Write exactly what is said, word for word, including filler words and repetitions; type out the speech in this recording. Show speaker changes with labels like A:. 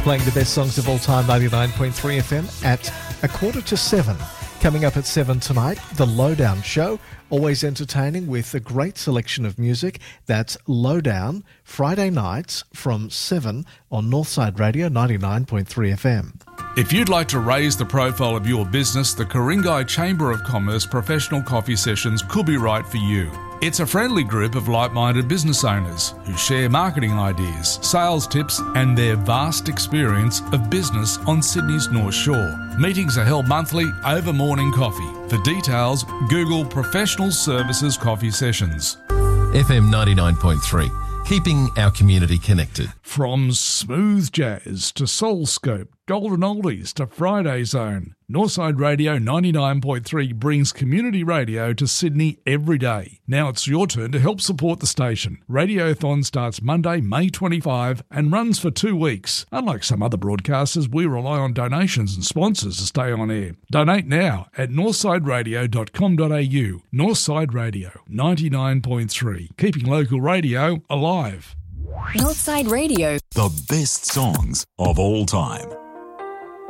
A: playing the best songs of all time, ninety-nine point three F M at a quarter to seven. Coming up at seven tonight, The Lowdown Show, always entertaining with a great selection of music. That's Lowdown, Friday nights from seven on Northside Radio ninety-nine point three F M.
B: If you'd like to raise the profile of your business, the Ku-ring-gai Chamber of Commerce Professional Coffee Sessions could be right for you. It's a friendly group of like-minded business owners who share marketing ideas, sales tips and their vast experience of business on Sydney's North Shore. Meetings are held monthly over morning coffee. For details, Google Professional Services Coffee Sessions.
C: F M ninety-nine point three, keeping our community connected.
B: From smooth jazz to soulscope, golden oldies to Friday Zone, Northside Radio ninety-nine point three brings community radio to Sydney every day. Now it's your turn to help support the station. Radiothon starts Monday, May twenty-fifth and runs for two weeks. Unlike some other broadcasters, we rely on donations and sponsors to stay on air. Donate now at northside radio dot com dot a u. Northside Radio ninety-nine point three, keeping local radio alive.
D: Northside Radio.
E: The best songs of all time.